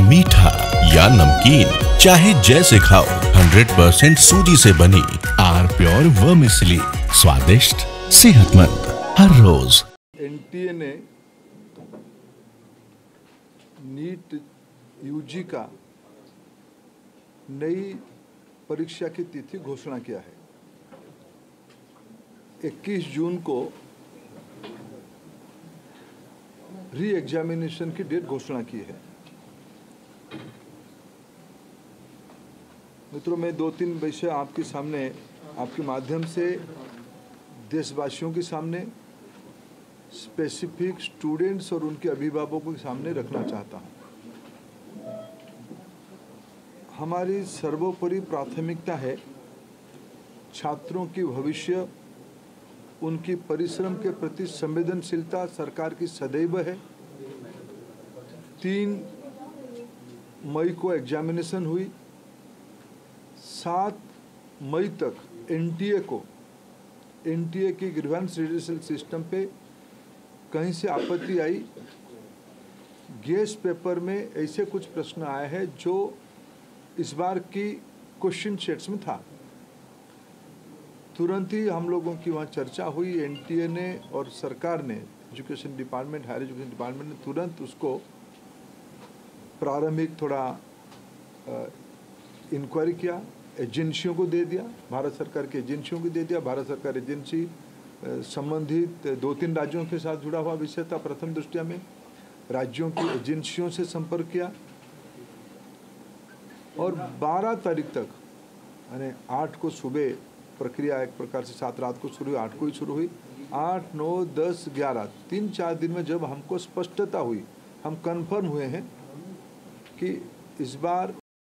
मीठा या नमकीन, चाहे जैसे खाओ, 100% सूजी से बनी आर प्योर वर्मिसेली, स्वादिष्ट, सेहतमंद हर रोज। एनटीए ने नीट यूजी का नई परीक्षा की तिथि घोषणा किया है। 21 जून को री एग्जामिनेशन की डेट घोषणा की है। मित्रों, मैं 2-3 विषय आपके सामने, आपके माध्यम से देशवासियों के सामने, स्पेसिफिक स्टूडेंट्स और उनके अभिभावकों के सामने रखना चाहता हूं। हमारी सर्वोपरि प्राथमिकता है छात्रों की भविष्य, उनकी परिश्रम के प्रति संवेदनशीलता सरकार की सदैव है। 3 मई को एग्जामिनेशन हुई। 7 मई तक एनटीए की ग्रीवेंस रिड्यूसल सिस्टम पे कहीं से आपत्ति आई। गेस्ट पेपर में ऐसे कुछ प्रश्न आए हैं जो इस बार की क्वेश्चन सेट्स में था। तुरंत ही हम लोगों की वहाँ चर्चा हुई। एनटीए ने और सरकार ने, education department, higher education department ने तुरंत उसको प्रारंभिक थोड़ा इंक्वायरी किया, एजेंसियों को दे दिया, भारत सरकार की एजेंसियों को दे दिया। भारत सरकार एजेंसी संबंधित 2-3 राज्यों के साथ जुड़ा हुआ विषय था। प्रथम दृष्टया में राज्यों की एजेंसियों से संपर्क किया और 12 तारीख तक, यानी 8 को सुबह प्रक्रिया एक प्रकार से 7 रात को शुरू हुई, 8 को ही शुरू हुई। 8, 9, 10, 11 3-4 दिन में जब हमको स्पष्टता हुई, हम कंफर्म हुए हैं कि इस बार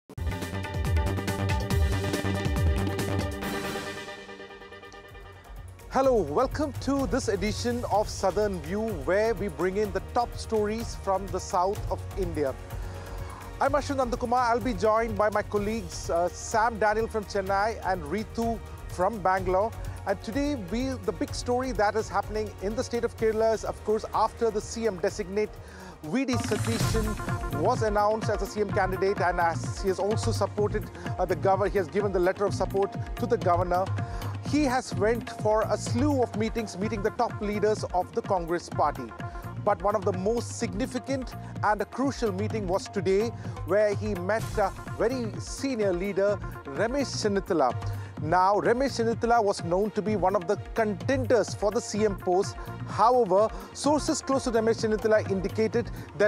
Hello, welcome to this edition of Southern View, where we bring in the top stories from the south of India. I'm Ashwin Nandakumar. I'll be joined by my colleagues Sam Daniel from Chennai and Ritu from Bangalore. And today, the big story that is happening in the state of Kerala is, of course, after the CM designate V.D. Satishan was announced as a CM candidate, and as he has also supported the governor, he has given the letter of support to the governor. He has went for a slew of meetings, meeting the top leaders of the Congress party. But one of the most significant and a crucial meeting was today, where he met a very senior leader, Ramesh Chennithila. Now, Ramesh Chennithila was known to be one of the contenders for the CM post. However, sources close to Ramesh Chennithila indicated that